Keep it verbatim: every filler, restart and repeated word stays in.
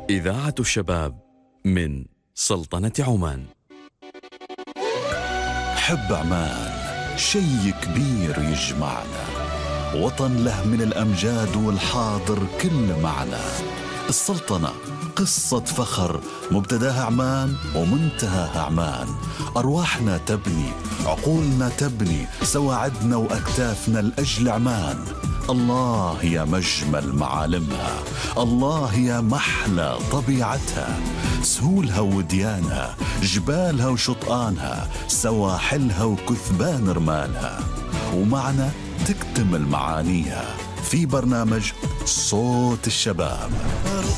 إذاعة الشباب من سلطنة عمان. حب عمان شي كبير يجمعنا، وطن له من الأمجاد والحاضر كل معنى. السلطنة قصة فخر، مبتداها عمان ومنتهاها عمان. أرواحنا تبني، عقولنا تبني، سواعدنا وأكتافنا لأجل عمان. الله يا مجمل معالمها، الله يا محلى طبيعتها، سهولها وديانها، جبالها وشطآنها، سواحلها وكثبان رمالها، ومعنا تكتمل معانيها في برنامج صوت الشباب.